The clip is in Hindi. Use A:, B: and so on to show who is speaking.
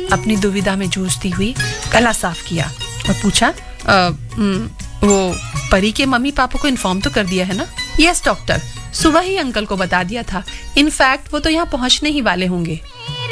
A: अपनी दुविधा में जूझती हुई गला साफ किया और पूछा, वो परी के मम्मी पापा को इन्फॉर्म तो कर दिया है ना? यस डॉक्टर, सुबह ही अंकल को बता दिया था। इनफैक्ट वो तो यहाँ पहुंचने ही वाले होंगे।